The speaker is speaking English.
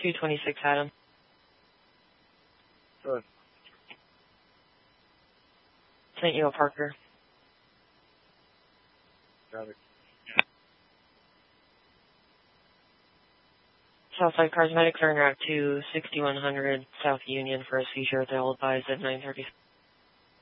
226 Adam. Good. St. Yo Parker. Got it. Southside Cosmetics are en route to 6100 South Union for a seizure. They'll advise at 9:30.